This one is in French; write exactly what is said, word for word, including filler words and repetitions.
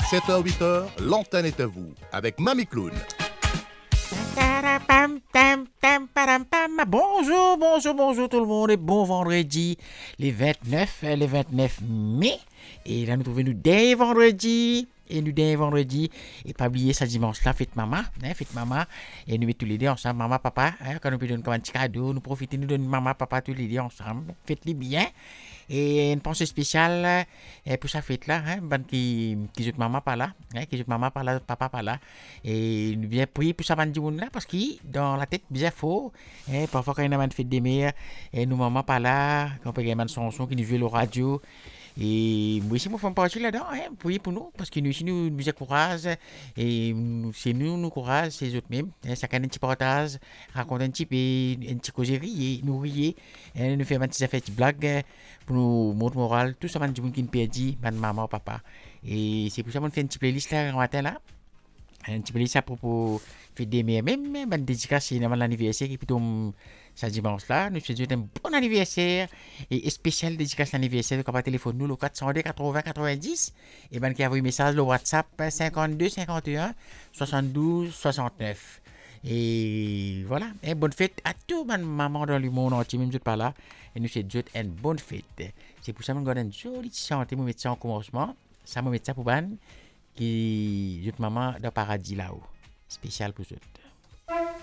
sept heures huit heures, l'antenne est à vous avec Mamie Clown. Bonjour, bonjour, bonjour tout le monde et bon vendredi, les vingt-neuf, les vingt-neuf mai. Et là, nous trouvons nous dès vendredi. Et nous dès vendredi. Et pas oublier ça dimanche là, fête maman. Hein, fête maman. Et nous mettons tous les deux ensemble, maman, papa. Hein, quand nous pouvons donner comme un petit cadeau, nous profitons, nous donnons maman, papa tous les deux ensemble. Faites-les bien. Et une pensée spéciale eh, pour sa fête là, hein, ben, qui, qui joue maman par là, hein, qui joue maman par là, papa par là. Et nous bien prier pour sa bande du monde là, parce que dans la tête, bien faux, hein, parfois quand il y a une fête des mères, et nous maman par là, quand il y a une chanson qui nous joue le radio. Et moi aussi, moi, je fais partie là-dedans, hein, prier pour nous, parce que nous aussi, nous nous encourage, et c'est nous, nous courage, c'est eux mêmes. Hein, chacun un petit partage, raconte un petit peu, un petit causerie, nous rier, hein, nous faire un petit affaire, une petite blague, pour nous montrer moral, tout ça, man, du monde qui nous perdit, man, maman, papa. Et c'est pour ça qu'on fait une petite playlist là, un matin là. Un petit playlist à propos fait des mères, même, même, une dédicace, c'est l'anniversaire qui tombe ce dimanche là. Nous souhaitons un bon anniversaire et spécial dédicace l'anniversaire. Donc, on va téléphoner nous le quatre cent deux quatre-vingts quatre-vingt-dix et ben qui a envoyé un message le WhatsApp cinquante-deux cinquante et un soixante-douze soixante-neuf. Et voilà, et bonne fête à tout ma maman dans le monde entier, même je pas là. Et nous souhaitons une bonne fête. C'est pour ça que nous avons une jolie santé, nous mettons ça en commencement. Ça, nous mettons ça pour ban qui, notre maman dans le paradis là-haut. Spécial pour eux.